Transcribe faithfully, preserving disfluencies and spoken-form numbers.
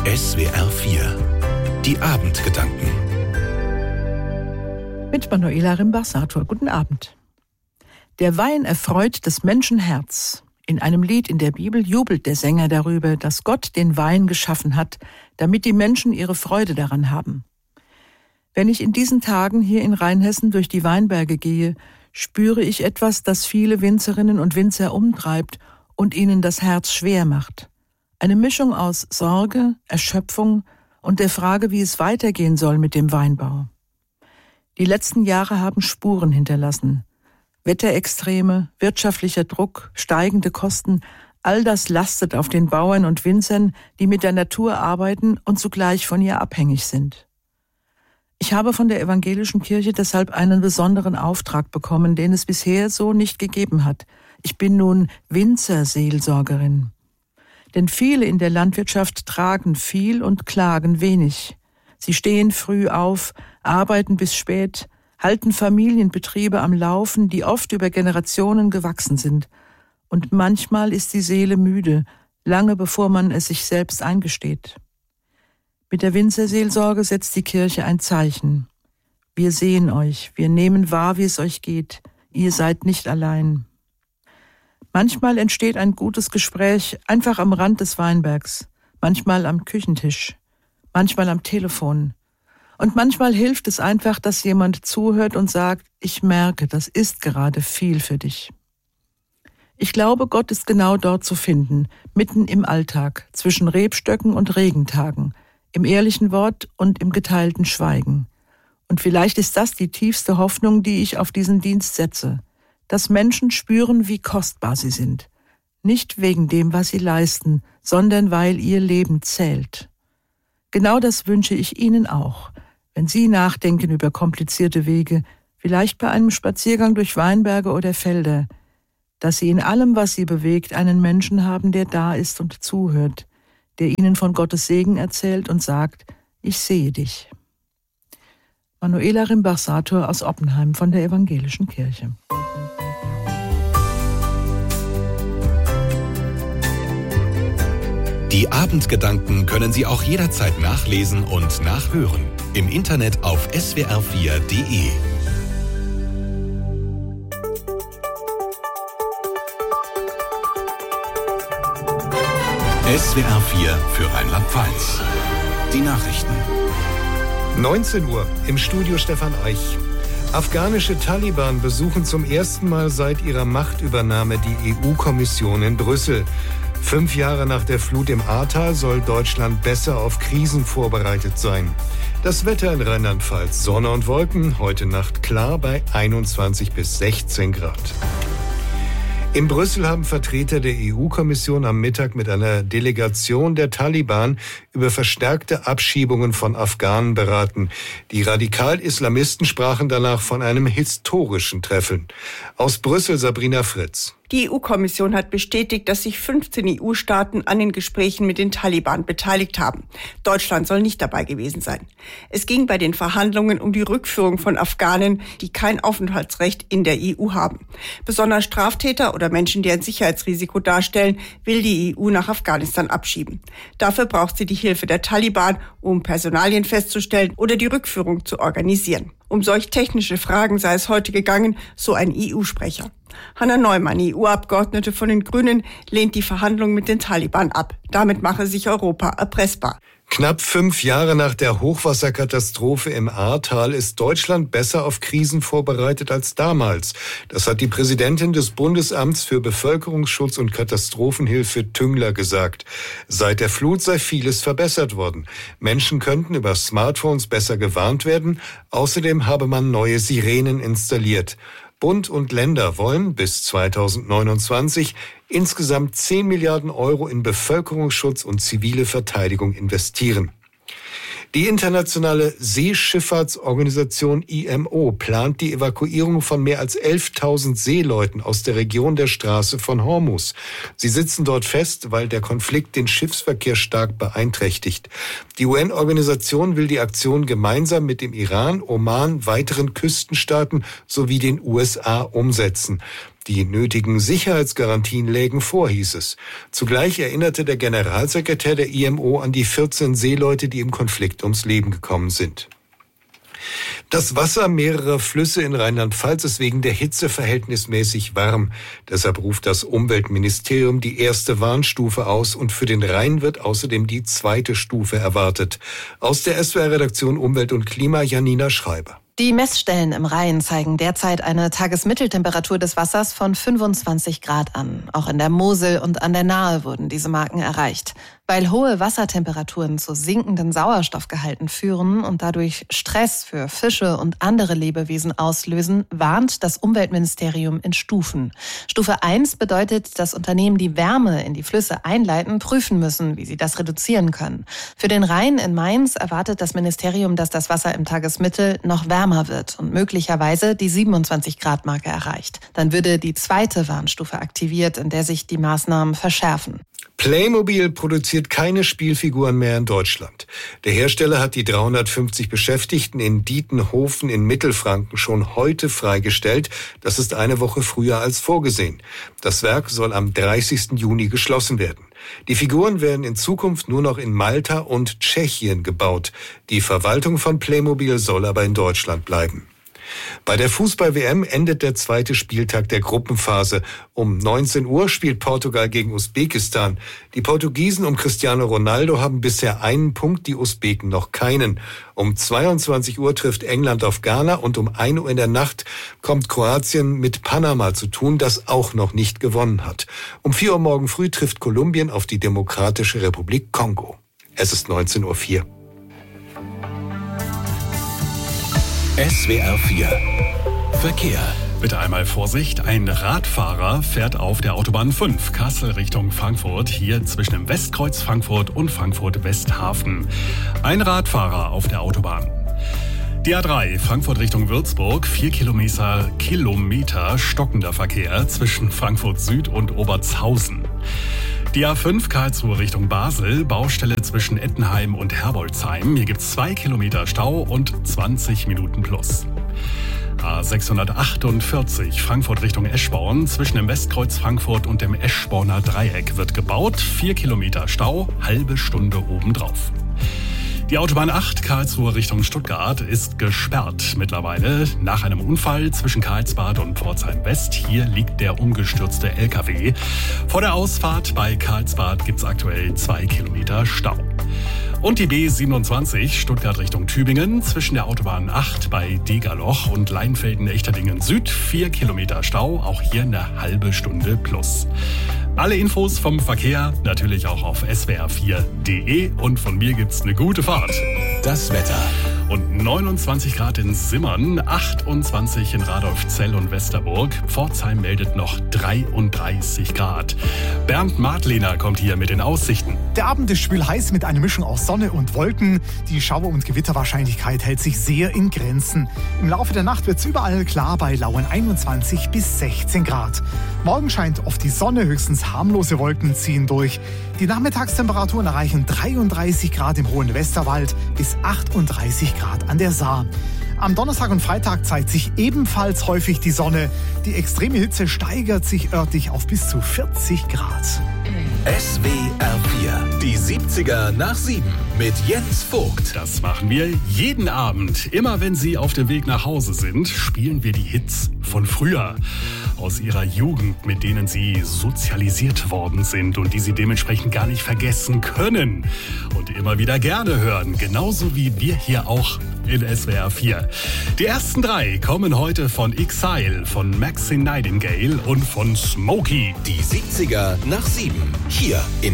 S W R vier. Die Abendgedanken. Mit Manuela Rimbach-Sator. Guten Abend. Der Wein erfreut des Menschen Herz. In einem Lied in der Bibel jubelt der Sänger darüber, dass Gott den Wein geschaffen hat, damit die Menschen ihre Freude daran haben. Wenn ich in diesen Tagen hier in Rheinhessen durch die Weinberge gehe, spüre ich etwas, das viele Winzerinnen und Winzer umtreibt und ihnen das Herz schwer macht. Eine Mischung aus Sorge, Erschöpfung und der Frage, wie es weitergehen soll mit dem Weinbau. Die letzten Jahre haben Spuren hinterlassen. Wetterextreme, wirtschaftlicher Druck, steigende Kosten, all das lastet auf den Bauern und Winzern, die mit der Natur arbeiten und zugleich von ihr abhängig sind. Ich habe von der evangelischen Kirche deshalb einen besonderen Auftrag bekommen, den es bisher so nicht gegeben hat. Ich bin nun Winzerseelsorgerin. Denn viele in der Landwirtschaft tragen viel und klagen wenig. Sie stehen früh auf, arbeiten bis spät, halten Familienbetriebe am Laufen, die oft über Generationen gewachsen sind. Und manchmal ist die Seele müde, lange bevor man es sich selbst eingesteht. Mit der Winzerseelsorge setzt die Kirche ein Zeichen. Wir sehen euch, wir nehmen wahr, wie es euch geht. Ihr seid nicht allein. Manchmal entsteht ein gutes Gespräch einfach am Rand des Weinbergs, manchmal am Küchentisch, manchmal am Telefon. Und manchmal hilft es einfach, dass jemand zuhört und sagt, ich merke, das ist gerade viel für dich. Ich glaube, Gott ist genau dort zu finden, mitten im Alltag, zwischen Rebstöcken und Regentagen, im ehrlichen Wort und im geteilten Schweigen. Und vielleicht ist das die tiefste Hoffnung, die ich auf diesen Dienst setze, dass Menschen spüren, wie kostbar sie sind. Nicht wegen dem, was sie leisten, sondern weil ihr Leben zählt. Genau das wünsche ich Ihnen auch, wenn Sie nachdenken über komplizierte Wege, vielleicht bei einem Spaziergang durch Weinberge oder Felder, dass Sie in allem, was Sie bewegt, einen Menschen haben, der da ist und zuhört, der Ihnen von Gottes Segen erzählt und sagt, ich sehe dich. Manuela Rimbach-Sator aus Oppenheim von der Evangelischen Kirche. Die Abendgedanken können Sie auch jederzeit nachlesen und nachhören. Im Internet auf S W R vier Punkt D E. S W R vier für Rheinland-Pfalz. Die Nachrichten. neunzehn Uhr, im Studio Stefan Eich. Afghanische Taliban besuchen zum ersten Mal seit ihrer Machtübernahme die E U-Kommission in Brüssel. Fünf Jahre nach der Flut im Ahrtal soll Deutschland besser auf Krisen vorbereitet sein. Das Wetter in Rheinland-Pfalz, Sonne und Wolken, heute Nacht klar bei einundzwanzig bis sechzehn Grad. In Brüssel haben Vertreter der E U-Kommission am Mittag mit einer Delegation der Taliban über verstärkte Abschiebungen von Afghanen beraten. Die Radikal-Islamisten sprachen danach von einem historischen Treffen. Aus Brüssel Sabrina Fritz. Die E U-Kommission hat bestätigt, dass sich fünfzehn E U-Staaten an den Gesprächen mit den Taliban beteiligt haben. Deutschland soll nicht dabei gewesen sein. Es ging bei den Verhandlungen um die Rückführung von Afghanen, die kein Aufenthaltsrecht in der E U haben. Besonders Straftäter oder Menschen, die ein Sicherheitsrisiko darstellen, will die E U nach Afghanistan abschieben. Dafür braucht sie die Hilfe der Taliban, um Personalien festzustellen oder die Rückführung zu organisieren. Um solch technische Fragen sei es heute gegangen, so ein E U-Sprecher. Hanna Neumann, E U-Abgeordnete von den Grünen, lehnt die Verhandlungen mit den Taliban ab. Damit mache sich Europa erpressbar. Knapp fünf Jahre nach der Hochwasserkatastrophe im Ahrtal ist Deutschland besser auf Krisen vorbereitet als damals. Das hat die Präsidentin des Bundesamts für Bevölkerungsschutz und Katastrophenhilfe Tüngler gesagt. Seit der Flut sei vieles verbessert worden. Menschen könnten über Smartphones besser gewarnt werden. Außerdem habe man neue Sirenen installiert. Bund und Länder wollen bis zweitausendneunundzwanzig insgesamt zehn Milliarden Euro in Bevölkerungsschutz und zivile Verteidigung investieren. Die internationale Seeschifffahrtsorganisation I M O plant die Evakuierung von mehr als elftausend Seeleuten aus der Region der Straße von Hormuz. Sie sitzen dort fest, weil der Konflikt den Schiffsverkehr stark beeinträchtigt. Die U N-Organisation will die Aktion gemeinsam mit dem Iran, Oman, weiteren Küstenstaaten sowie den U S A umsetzen. Die nötigen Sicherheitsgarantien lägen vor, hieß es. Zugleich erinnerte der Generalsekretär der I M O an die vierzehn Seeleute, die im Konflikt ums Leben gekommen sind. Das Wasser mehrerer Flüsse in Rheinland-Pfalz ist wegen der Hitze verhältnismäßig warm. Deshalb ruft das Umweltministerium die erste Warnstufe aus und für den Rhein wird außerdem die zweite Stufe erwartet. Aus der S W R-Redaktion Umwelt und Klima, Janina Schreiber. Die Messstellen im Rhein zeigen derzeit eine Tagesmitteltemperatur des Wassers von fünfundzwanzig Grad an. Auch in der Mosel und an der Nahe wurden diese Marken erreicht. Weil hohe Wassertemperaturen zu sinkenden Sauerstoffgehalten führen und dadurch Stress für Fische und andere Lebewesen auslösen, warnt das Umweltministerium in Stufen. Stufe eins bedeutet, dass Unternehmen, die Wärme in die Flüsse einleiten, prüfen müssen, wie sie das reduzieren können. Für den Rhein in Mainz erwartet das Ministerium, dass das Wasser im Tagesmittel noch wärmer wird und möglicherweise die siebenundzwanzig Grad Marke erreicht. Dann würde die zweite Warnstufe aktiviert, in der sich die Maßnahmen verschärfen. Playmobil produziert keine Spielfiguren mehr in Deutschland. Der Hersteller hat die dreihundertfünfzig Beschäftigten in Dietenhofen in Mittelfranken schon heute freigestellt. Das ist eine Woche früher als vorgesehen. Das Werk soll am dreißigsten Juni geschlossen werden. Die Figuren werden in Zukunft nur noch in Malta und Tschechien gebaut. Die Verwaltung von Playmobil soll aber in Deutschland bleiben. Bei der Fußball-W M endet der zweite Spieltag der Gruppenphase. Um neunzehn Uhr spielt Portugal gegen Usbekistan. Die Portugiesen um Cristiano Ronaldo haben bisher einen Punkt, die Usbeken noch keinen. Um zweiundzwanzig Uhr trifft England auf Ghana und um ein Uhr in der Nacht kommt Kroatien mit Panama zu tun, das auch noch nicht gewonnen hat. Um vier Uhr morgen früh trifft Kolumbien auf die Demokratische Republik Kongo. Es ist neunzehn Uhr vier. S W R vier Verkehr. Bitte einmal Vorsicht, ein Radfahrer fährt auf der Autobahn fünf, Kassel Richtung Frankfurt, hier zwischen dem Westkreuz Frankfurt und Frankfurt-Westhafen. Ein Radfahrer auf der Autobahn. Die A drei, Frankfurt Richtung Würzburg, vier Kilometer, Kilometer stockender Verkehr zwischen Frankfurt Süd und Obertshausen. Die A fünf, Karlsruhe Richtung Basel, Baustelle zwischen Ettenheim und Herbolzheim. Hier gibt es zwei Kilometer Stau und zwanzig Minuten plus. A sechshundertachtundvierzig, Frankfurt Richtung Eschborn, zwischen dem Westkreuz Frankfurt und dem Eschborner Dreieck wird gebaut. Vier Kilometer Stau, halbe Stunde obendrauf. Die Autobahn acht, Karlsruhe Richtung Stuttgart, ist gesperrt mittlerweile nach einem Unfall zwischen Karlsbad und Pforzheim West. Hier liegt der umgestürzte L K W. Vor der Ausfahrt bei Karlsbad gibt's aktuell zwei Kilometer Stau. Und die B siebenundzwanzig, Stuttgart Richtung Tübingen, zwischen der Autobahn acht bei Degerloch und Leinfelden-Echterdingen Süd, vier Kilometer Stau, auch hier eine halbe Stunde plus. Alle Infos vom Verkehr natürlich auch auf S W R vier Punkt de und von mir gibt's eine gute Fahrt. Das Wetter. Und neunundzwanzig Grad in Simmern, achtundzwanzig in Radolfzell und Westerburg. Pforzheim meldet noch dreiunddreißig Grad. Bernd Madlener kommt hier mit den Aussichten. Der Abend ist schwül heiß mit einer Mischung aus Sonne und Wolken. Die Schauer- und Gewitterwahrscheinlichkeit hält sich sehr in Grenzen. Im Laufe der Nacht wird es überall klar bei lauen einundzwanzig bis sechzehn Grad. Morgen scheint oft die Sonne, höchstens harmlose Wolken ziehen durch. Die Nachmittagstemperaturen erreichen dreiunddreißig Grad im hohen Westerwald bis achtunddreißig Grad an der Saar. Am Donnerstag und Freitag zeigt sich ebenfalls häufig die Sonne. Die extreme Hitze steigert sich örtlich auf bis zu vierzig Grad. S W R vier, die siebziger nach sieben mit Jens Vogt. Das machen wir jeden Abend. Immer wenn Sie auf dem Weg nach Hause sind, spielen wir die Hits von früher. Aus Ihrer Jugend, mit denen Sie sozialisiert worden sind und die Sie dementsprechend gar nicht vergessen können. Und immer wieder gerne hören, genauso wie wir hier auch in S W R vier. Die ersten drei kommen heute von Exile, von Maxine Nightingale und von Smokey. Die siebziger nach sieben, hier in